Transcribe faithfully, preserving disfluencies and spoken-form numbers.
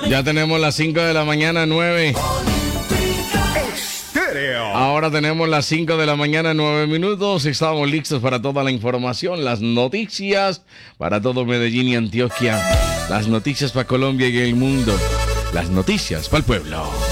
Ya tenemos las cinco de la mañana, nueve. Ahora tenemos las cinco de la mañana, nueve minutos. Estamos listos para toda la información, las noticias para todo Medellín y Antioquia. Las noticias para Colombia y el mundo. Las noticias para el pueblo.